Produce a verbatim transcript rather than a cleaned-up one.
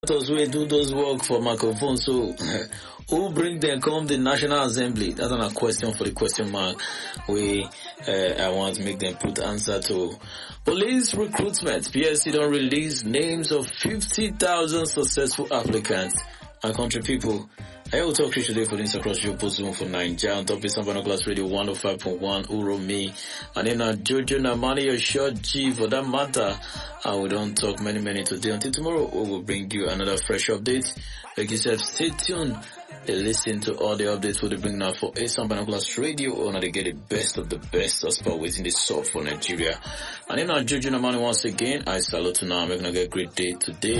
Us we do those work for microphone, so who bring them come the National Assembly? That's not a question for the question mark. We uh, I want to make them put answer to police recruitment. P S C don't release names of fifty thousand successful applicants. Our country people, I will talk to you today for this across your post for Nigeria on top of Savannah Class Radio one oh five point one Uro me. And then uh, Jojo Namani, your short G for that matter. And we don't talk many, many today. Until tomorrow, we will bring you another fresh update. Like you said, stay tuned. And listen to all the updates we'll bring now for Assam Binoculars Radio. And they get the best of the best as far within the south for Nigeria. And then uh, Jojo Namani once again, I salute you now. I'm going to get a great day today.